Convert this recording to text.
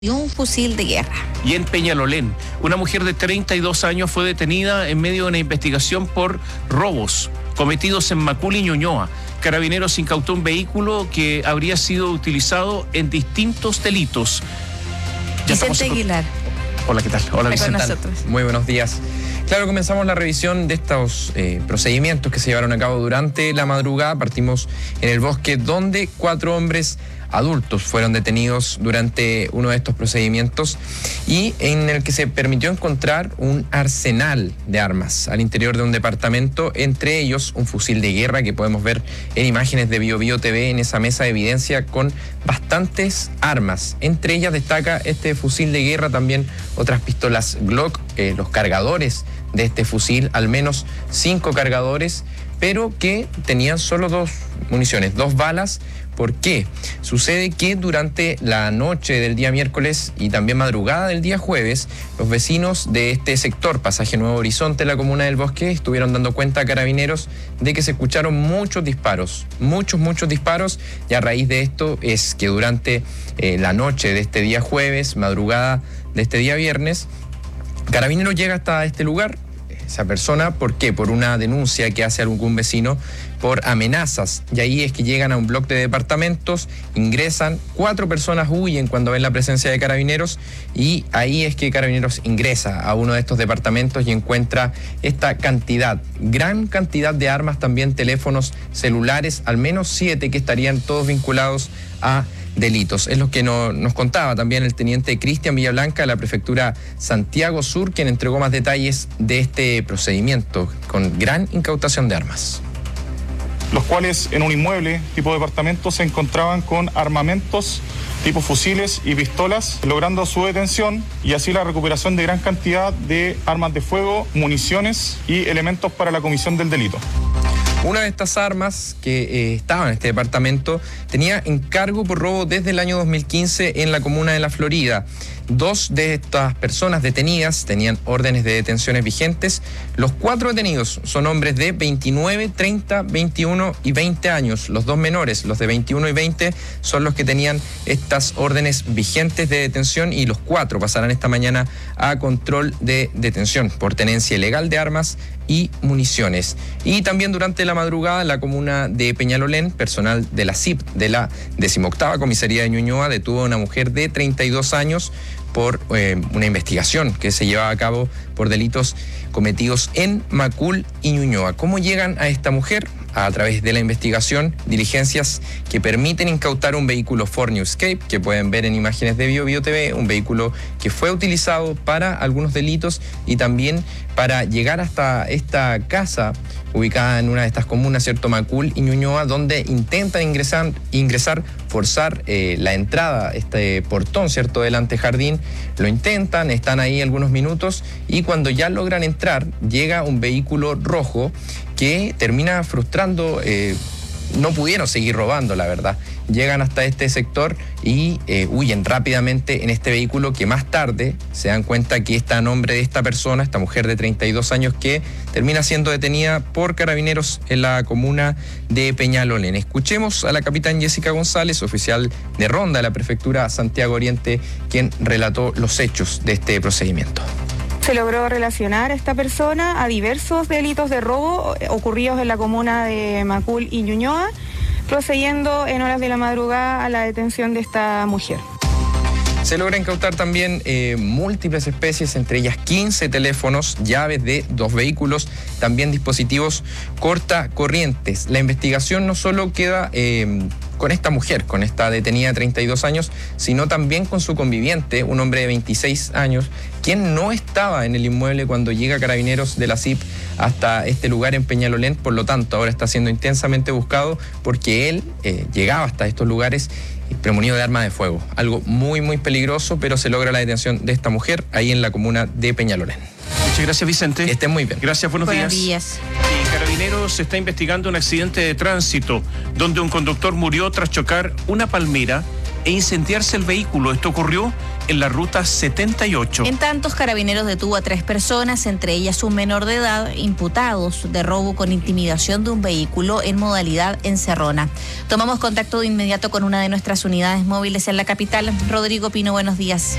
y un fusil de guerra. Y en Peñalolén, una mujer de 32 años fue detenida en medio de una investigación por robos cometidos en Macul y Ñuñoa. Carabineros incautó un vehículo que habría sido utilizado en distintos delitos. Vicente Aguilar. Hola, ¿qué tal? Hola, Vicente. Muy buenos días. Claro, comenzamos la revisión de estos procedimientos que se llevaron a cabo durante la madrugada. Partimos en el bosque donde 4 hombres adultos fueron detenidos durante uno de estos procedimientos y en el que se permitió encontrar un arsenal de armas al interior de un departamento, entre ellos un fusil de guerra que podemos ver en imágenes de BioBio TV en esa mesa de evidencia con bastantes armas. Entre ellas destaca este fusil de guerra, también otras pistolas Glock, los cargadores de este fusil, al menos 5 cargadores, pero que tenían solo 2 municiones, 2 balas. ¿Por qué? Sucede que durante la noche del día miércoles y también madrugada del día jueves, los vecinos de este sector, Pasaje Nuevo Horizonte, la comuna del Bosque, estuvieron dando cuenta a Carabineros de que se escucharon muchos disparos, muchos disparos, y a raíz de esto es que durante la noche de este día jueves, madrugada de este día viernes, Carabineros llega hasta este lugar. Esa persona, ¿por qué? Por una denuncia que hace algún vecino por amenazas. Y ahí es que llegan a un bloque de departamentos, ingresan, 4 personas huyen cuando ven la presencia de Carabineros, y ahí es que Carabineros ingresa a uno de estos departamentos y encuentra esta cantidad, gran cantidad de armas, también teléfonos celulares, al menos 7 que estarían todos vinculados a delitos. Es lo que nos contaba también el teniente Cristian Villablanca de la prefectura Santiago Sur, quien entregó más detalles de este procedimiento con gran incautación de armas. Los cuales en un inmueble tipo departamento se encontraban con armamentos tipo fusiles y pistolas, logrando su detención y así la recuperación de gran cantidad de armas de fuego, municiones y elementos para la comisión del delito. Una de estas armas que estaba en este departamento tenía encargo por robo desde el año 2015 en la comuna de La Florida. 2 de estas personas detenidas tenían órdenes de detenciones vigentes. Los 4 detenidos son hombres de 29, 30, 21 y 20 años. Los 2 menores, los de 21 y 20, son los que tenían estas órdenes vigentes de detención, y los 4 pasarán esta mañana a control de detención por tenencia ilegal de armas y municiones. Y también durante la madrugada en la comuna de Peñalolén, personal de la CIP de la 18ª Comisaría de Ñuñoa detuvo a una mujer de 32 años por una investigación que se llevaba a cabo por delitos cometidos en Macul y Ñuñoa. ¿Cómo llegan a esta mujer? A través de la investigación, diligencias que permiten incautar un vehículo Ford Newscape, que pueden ver en imágenes de BioBio TV, un vehículo que fue utilizado para algunos delitos y también para llegar hasta esta casa ubicada en una de estas comunas, ¿cierto? Macul y Ñuñoa, donde intentan ingresar, forzar la entrada, este portón, ¿cierto? Del antejardín. Lo intentan, están ahí algunos minutos y cuando ya logran entrar, llega un vehículo rojo que termina frustrando. No pudieron seguir robando, la verdad. Llegan hasta este sector y huyen rápidamente en este vehículo, que más tarde se dan cuenta que está a nombre de esta persona, esta mujer de 32 años, que termina siendo detenida por Carabineros en la comuna de Peñalolén. Escuchemos a la capitán Jessica González, oficial de ronda de la prefectura Santiago Oriente, quien relató los hechos de este procedimiento. Se logró relacionar a esta persona a diversos delitos de robo ocurridos en la comuna de Macul y Ñuñoa, procediendo en horas de la madrugada a la detención de esta mujer. Se logra incautar también múltiples especies, entre ellas 15 teléfonos, llaves de 2 vehículos, también dispositivos cortacorrientes. La investigación no solo queda con esta mujer, con esta detenida de 32 años, sino también con su conviviente, un hombre de 26 años, quien no estaba en el inmueble cuando llega Carabineros de la CIP hasta este lugar en Peñalolén. Por lo tanto, ahora está siendo intensamente buscado porque él llegaba hasta estos lugares premonido de arma de fuego. Algo muy peligroso, pero se logra la detención de esta mujer ahí en la comuna de Peñalolén. Muchas gracias, Vicente. Que estén muy bien. Gracias, buenos días. Y Carabineros está investigando un accidente de tránsito donde un conductor murió tras chocar una palmera e incendiarse el vehículo. Esto ocurrió en la ruta 78. En tantos, Carabineros detuvo a 3 personas, entre ellas un menor de edad, imputados de robo con intimidación de un vehículo en modalidad encerrona. Tomamos contacto de inmediato con una de nuestras unidades móviles en la capital. Rodrigo Pino, buenos días.